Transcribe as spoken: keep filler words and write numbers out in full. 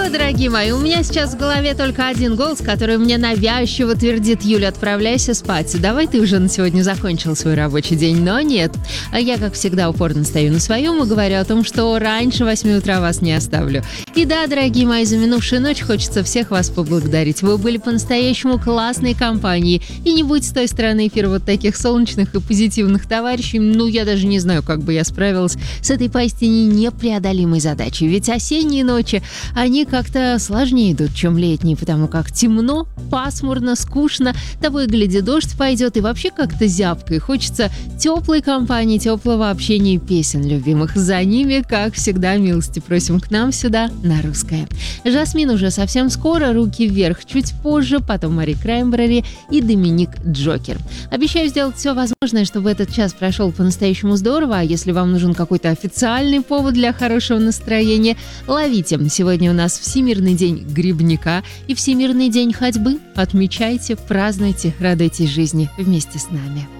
О, дорогие мои, у меня сейчас в голове только один голос, который мне навязчиво твердит: Юля, отправляйся спать. Давай ты уже на сегодня закончил свой рабочий день. Но нет. А я, как всегда, упорно стою на своем и говорю о том, что раньше восьми утра вас не оставлю. И да, дорогие мои, за минувшую ночь хочется всех вас поблагодарить. Вы были по-настоящему классной компанией. И не будь с той стороны эфира вот таких солнечных и позитивных товарищей, ну, я даже не знаю, как бы я справилась с этой поистине непреодолимой задачей. Ведь осенние ночи, они как-то сложнее идут, чем летние, потому как темно, пасмурно, скучно, того и гляди, дождь пойдет, и вообще как-то зябко, и хочется теплой компании, теплого общения и песен любимых. За ними, как всегда, милости просим к нам сюда, на Русское. Жасмин уже совсем скоро, руки вверх чуть позже, потом Мари Краймбрери и Доминик Джокер. Обещаю сделать все возможное, чтобы этот час прошел по-настоящему здорово, а если вам нужен какой-то официальный повод для хорошего настроения, ловите. Сегодня у нас Всемирный день грибника и Всемирный день ходьбы. Отмечайте, празднуйте, радуйтесь жизни вместе с нами.